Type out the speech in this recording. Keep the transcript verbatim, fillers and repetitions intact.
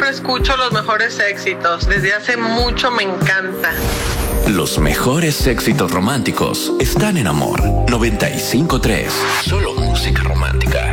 siempre escucho los mejores éxitos. Desde hace mucho me encanta. Los mejores éxitos románticos están en Amor noventa y cinco punto tres. Solo música romántica.